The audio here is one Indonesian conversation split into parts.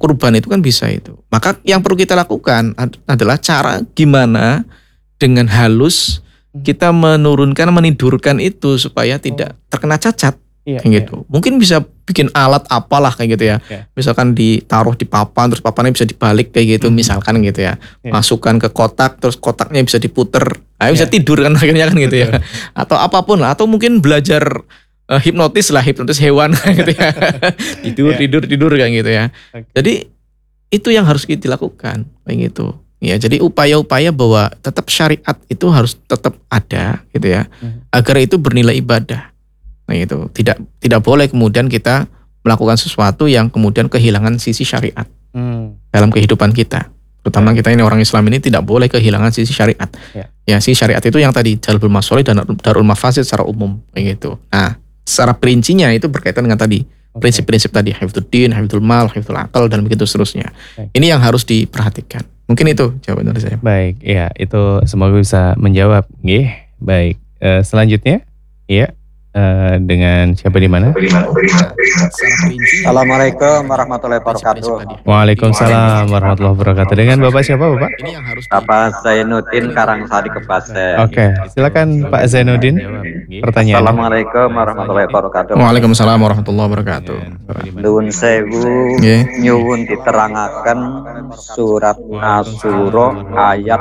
kurban itu kan bisa itu. Maka yang perlu kita lakukan adalah cara gimana dengan halus kita menidurkan itu supaya tidak terkena cacat. Kayak gitu. Mungkin bisa bikin alat apalah kayak gitu ya. Misalkan ditaruh di papan, terus papannya bisa dibalik kayak gitu, misalkan gitu ya. Masukkan ke kotak, terus kotaknya bisa diputer. Bisa tidur kan akhirnya kan gitu ya. Atau apapun lah. Atau mungkin belajar hipnotis hewan gitu ya. tidur kayak gitu ya. Jadi itu yang harus kita lakukan kayak gitu. Ya, jadi upaya-upaya bahwa tetap syariat itu harus tetap ada gitu ya. Agar itu bernilai ibadah. Nah itu tidak boleh kemudian kita melakukan sesuatu yang kemudian kehilangan sisi syariat dalam kehidupan kita. Terutama kita ini orang Islam ini tidak boleh kehilangan sisi syariat. Ya, sisi syariat itu yang tadi jalbul masolih dan darul mafasid secara umum kayak gitu. Nah, secara perincinya itu berkaitan dengan tadi prinsip-prinsip tadi, hifdzuddin, hifdzul mal, hifdzul aqal dan begitu seterusnya. Ini yang harus diperhatikan. Mungkin itu jawaban dari saya. Baik, ya itu semoga bisa menjawab. Baik, selanjutnya, dengan siapa di mana? Assalamualaikum warahmatullahi wabarakatuh. Waalaikumsalam warahmatullahi wabarakatuh. Dengan Bapak siapa, Bapak? Bapak Zainuddin Karangsari Kebasen. Oke, silakan Pak Zainuddin. Pertanyaan. Assalamualaikum warahmatullahi wabarakatuh. Waalaikumsalam warahmatullahi wabarakatuh. Nuwun sewu nyuwun diterangaken surat Asy-Syura ayat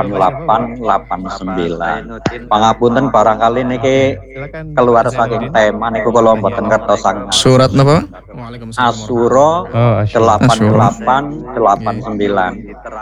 88-89. Pangapunten barangkali niki keluar saking tema niku kula mboten ngertos. Surat napa? Asy-Syura 88-89.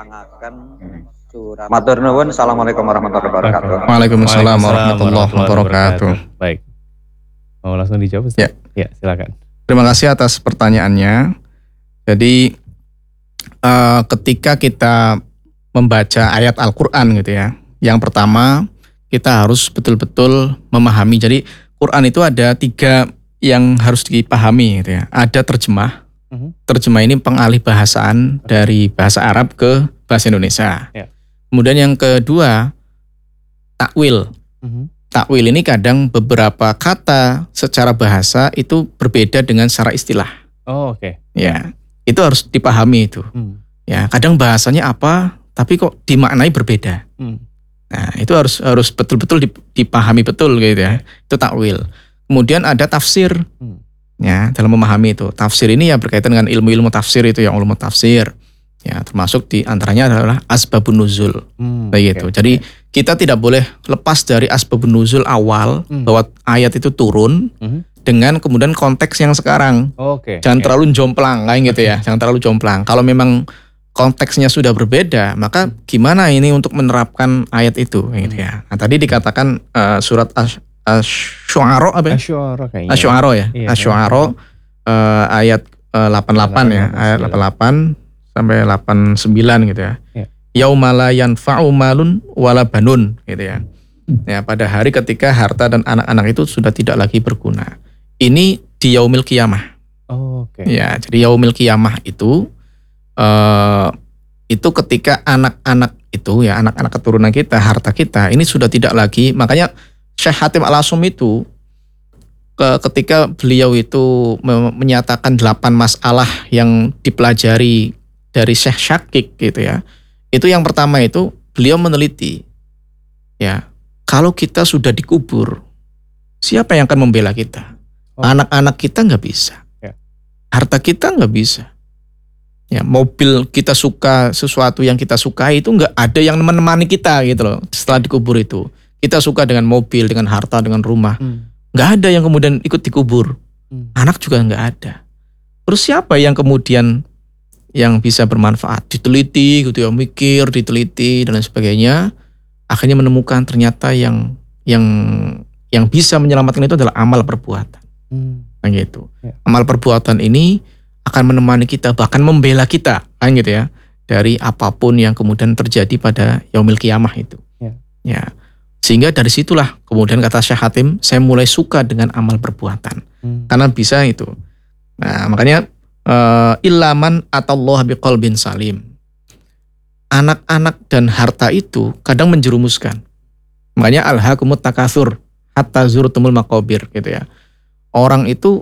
Matur nuwun. Assalamualaikum warahmatullahi wabarakatuh. Waalaikumsalam warahmatullahi wabarakatuh. Baik. Mau langsung dijawab? Ya, silakan. Terima kasih atas pertanyaannya. Jadi ketika kita membaca ayat Al-Qur'an gitu ya. Yang pertama kita harus betul-betul memahami. Jadi Quran itu ada 3 yang harus dipahami gitu ya. Ada terjemah. Terjemah ini pengalih bahasaan dari bahasa Arab ke bahasa Indonesia. Kemudian yang kedua takwil. Takwil ini kadang beberapa kata secara bahasa itu berbeda dengan secara istilah. Ya, itu harus dipahami itu. Ya, kadang bahasanya apa, tapi kok dimaknai berbeda. Nah, itu harus betul-betul dipahami betul gitu ya. Itu takwil. Kemudian ada tafsir. Ya, dalam memahami itu. Tafsir ini ya berkaitan dengan ilmu-ilmu tafsir itu yang ulum tafsir. Ya, termasuk di antaranya adalah asbabun nuzul. Kayak gitu. Jadi kita tidak boleh lepas dari asbabun nuzul awal bahwa ayat itu turun dengan kemudian konteks yang sekarang. Jangan terlalu jomplang kayak gitu ya. Jangan terlalu jomplang. Kalau memang konteksnya sudah berbeda, maka gimana ini untuk menerapkan ayat itu gitu ya. Nah, tadi dikatakan surat Asy-Syu'ara apa ya? Asy-Syu'ara ya. Asy-Syu'ara ayat 88 ya, ayat 88 sampai 89 gitu ya. Yauma la yanfa'u malun wala banun gitu ya. Ya, pada hari ketika harta dan anak-anak itu sudah tidak lagi berguna. Ini di yaumil qiyamah. Ya, jadi yaumil qiyamah itu ketika anak-anak itu ya, anak-anak keturunan kita, harta kita ini sudah tidak lagi. Makanya Syekh Hatim Al-Asum itu ketika beliau itu menyatakan 8 masalah yang dipelajari dari Syekh Syakik gitu ya. Itu yang pertama itu beliau meneliti ya, kalau kita sudah dikubur, siapa yang akan membela kita? Anak-anak kita nggak bisa, harta kita nggak bisa. Ya, mobil kita suka, sesuatu yang kita sukai itu nggak ada yang menemani kita gitu loh. Setelah dikubur itu kita suka dengan mobil, dengan harta, dengan rumah, nggak ada yang kemudian ikut dikubur. Anak juga nggak ada. Terus siapa yang kemudian yang bisa bermanfaat? Diteliti gitu ya, mikir, diteliti dan lain sebagainya. Akhirnya menemukan ternyata yang bisa menyelamatkan itu adalah amal perbuatan. Gitu. Amal perbuatan ini akan menemani kita, bahkan membela kita, kan gitu ya, dari apapun yang kemudian terjadi pada yaumil qiyamah itu. Ya. Sehingga dari situlah kemudian kata Syekh Hatim, saya mulai suka dengan amal perbuatan. Karena bisa itu. Nah, makanya ilaman atallaha biqalbin salim. Anak-anak dan harta itu kadang menjerumuskan. Makanya alhaakumut takatsur hatta zurtumul maqabir gitu ya. Orang itu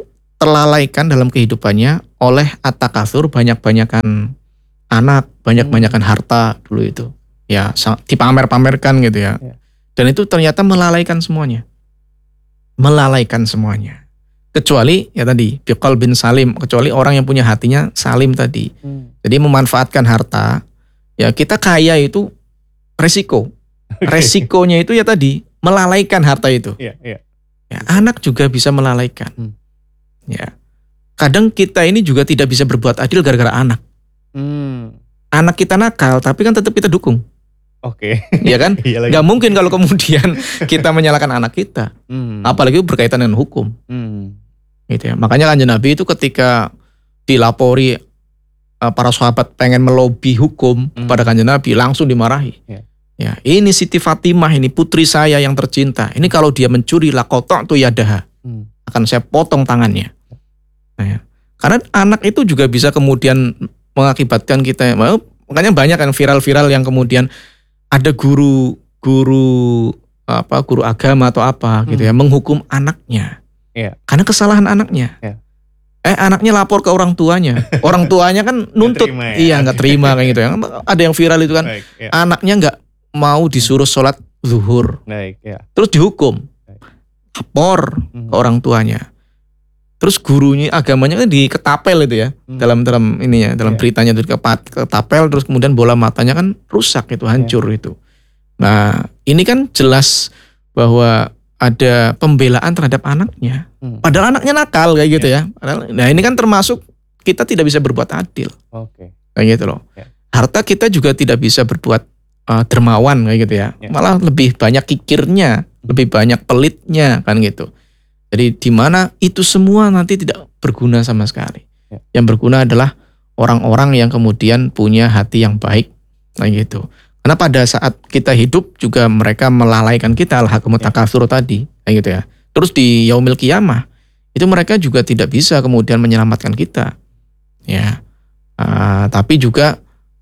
terlalaikan dalam kehidupannya oleh at-takatsur, banyak-banyakan anak, banyak-banyakan harta dulu itu. Ya, dipamer-pamerkan gitu ya. Dan itu ternyata melalaikan semuanya. Melalaikan semuanya. Kecuali ya tadi, biqalbin salim, kecuali orang yang punya hatinya salim tadi. Jadi memanfaatkan harta, ya kita kaya itu resiko. Resikonya itu ya tadi, melalaikan harta itu. Ya, anak juga bisa melalaikan. Ya. Kadang kita ini juga tidak bisa berbuat adil gara-gara anak. Anak kita nakal, tapi kan tetap kita dukung. Iya kan? Gak mungkin kalau kemudian kita menyalahkan anak kita. Apalagi berkaitan dengan hukum. Gitu ya. Makanya Kanjeng Nabi itu ketika dilapori para sahabat pengen melobi hukum kepada Kanjeng Nabi, langsung dimarahi. Ya, ini Siti Fatimah, ini putri saya yang tercinta. Ini kalau dia mencuri laqata'tu yadaha. Akan saya potong tangannya. Nah, ya. Karena anak itu juga bisa kemudian mengakibatkan kita, makanya banyak kan viral-viral yang kemudian ada guru agama atau apa gitu ya, menghukum anaknya. Karena kesalahan anaknya. Anaknya lapor ke orang tuanya. Orang tuanya kan nuntut. Nggak terima kayak gitu ya. Ada yang viral itu kan. Anaknya nggak mau disuruh sholat zuhur. Terus dihukum. Lapor ke orang tuanya. Terus gurunya agamanya kan diketapel itu ya. Dalam beritanya itu ketapel, terus kemudian bola matanya kan rusak itu, hancur itu. Nah, ini kan jelas bahwa ada pembelaan terhadap anaknya. Padahal anaknya nakal kayak gitu ya. Nah, ini kan termasuk kita tidak bisa berbuat adil. Kayak gitu loh. Harta kita juga tidak bisa berbuat dermawan kayak gitu ya. Malah lebih banyak kikirnya, lebih banyak pelitnya kan gitu. Jadi di mana itu semua nanti tidak berguna sama sekali. Yang berguna adalah orang-orang yang kemudian punya hati yang baik kayak gitu. Karena pada saat kita hidup juga mereka melalaikan kita, al-hakumut takatsur tadi kayak gitu ya. Terus di yaumil qiyamah itu mereka juga tidak bisa kemudian menyelamatkan kita. Ya. Tapi juga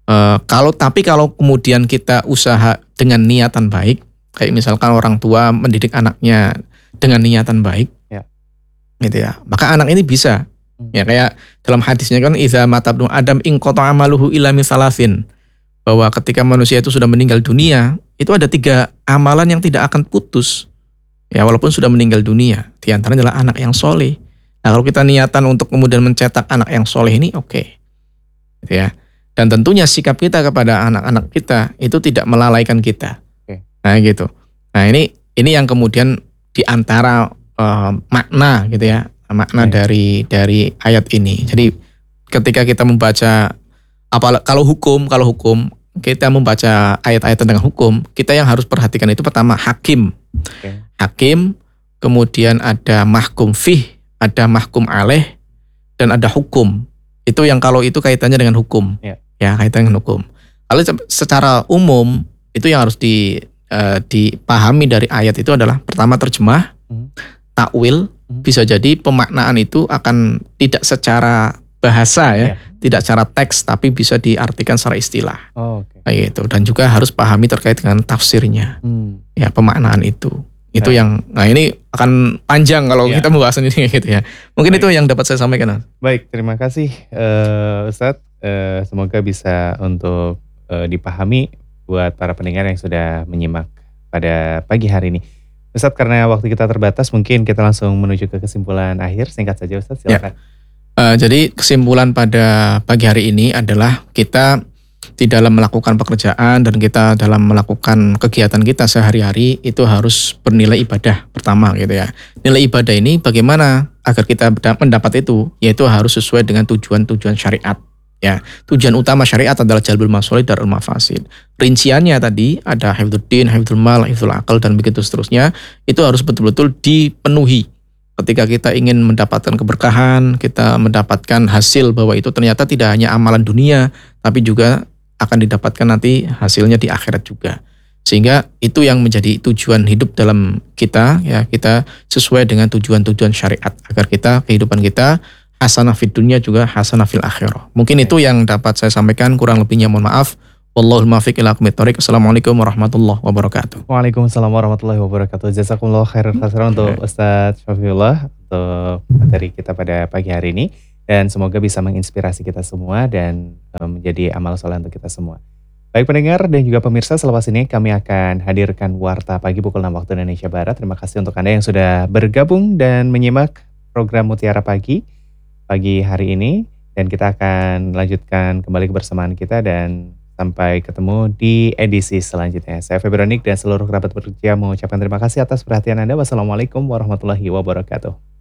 kalau kemudian kita usaha dengan niatan baik, kayak misalkan orang tua mendidik anaknya dengan niatan baik, gitu ya, maka anak ini bisa. Ya kayak dalam hadisnya kan idza matabnu adam in qata amaluhu illa min salasin, bahwa ketika manusia itu sudah meninggal dunia, itu ada 3 amalan yang tidak akan putus. Ya walaupun sudah meninggal dunia, di antaranya adalah anak yang soleh. Nah kalau kita niatan untuk kemudian mencetak anak yang soleh ini oke. Gitu ya. Dan tentunya sikap kita kepada anak-anak kita itu tidak melalaikan kita. Nah gitu. Nah ini yang kemudian diantara makna gitu ya, makna dari ayat ini. Jadi ketika kita membaca kalau hukum kita membaca ayat-ayat tentang hukum, kita yang harus perhatikan itu pertama hakim. Hakim, kemudian ada mahkum fih, ada mahkum alaih, dan ada hukum. Itu yang kalau itu kaitannya dengan hukum. Ya, kaitannya dengan hukum. Kalau secara umum itu yang harus dipahami dari ayat itu adalah pertama terjemah, takwil, bisa jadi pemaknaan itu akan tidak secara bahasa ya, tidak secara teks, tapi bisa diartikan secara istilah. Kayak gitu. Dan juga harus pahami terkait dengan tafsirnya. Ya, pemaknaan itu. Itu yang, nah ini akan panjang kalau kita membahas ini gitu ya. Mungkin itu yang dapat saya sampaikan. Baik, terima kasih Ustadz. Semoga bisa untuk dipahami buat para pendengar yang sudah menyimak pada pagi hari ini. Ustadz, karena waktu kita terbatas, mungkin kita langsung menuju ke kesimpulan akhir. Singkat saja Ustadz, silakan. Jadi kesimpulan pada pagi hari ini adalah kita di dalam melakukan pekerjaan dan kita dalam melakukan kegiatan kita sehari-hari itu harus bernilai ibadah pertama gitu ya. Nilai ibadah ini bagaimana agar kita mendapat itu, yaitu harus sesuai dengan tujuan-tujuan syariat. Ya, tujuan utama syariat adalah jalbul masolih darul mafasid. Rinciannya tadi ada hifdzud din, hifdzul mal, hifdzul aqal dan begitu seterusnya. Itu harus betul-betul dipenuhi. Ketika kita ingin mendapatkan keberkahan, kita mendapatkan hasil bahwa itu ternyata tidak hanya amalan dunia, tapi juga akan didapatkan nanti hasilnya di akhirat juga. Sehingga itu yang menjadi tujuan hidup dalam kita, ya kita sesuai dengan tujuan-tujuan syariat agar kita kehidupan kita hasanah fid dunya juga hasanah fil akhirah. Mungkin itu yang dapat saya sampaikan, kurang lebihnya mohon maaf. Wallahul muwaffiq ila aqwamit thoriq. Assalamualaikum warahmatullahi wabarakatuh. Waalaikumsalam warahmatullahi wabarakatuh. Jazakumullah khairan katsiran untuk Ustadz Syafiullah untuk materi kita pada pagi hari ini. Dan semoga bisa menginspirasi kita semua dan menjadi amal soleh untuk kita semua. Baik pendengar dan juga pemirsa, selepas ini kami akan hadirkan Warta Pagi pukul 6 waktu Indonesia Barat. Terima kasih untuk Anda yang sudah bergabung dan menyimak program Mutiara Pagi hari ini. Dan kita akan lanjutkan kembali kebersamaan kita dan sampai ketemu di edisi selanjutnya. Saya Febronik dan seluruh kerabat bekerja mengucapkan terima kasih atas perhatian Anda. Wassalamualaikum warahmatullahi wabarakatuh.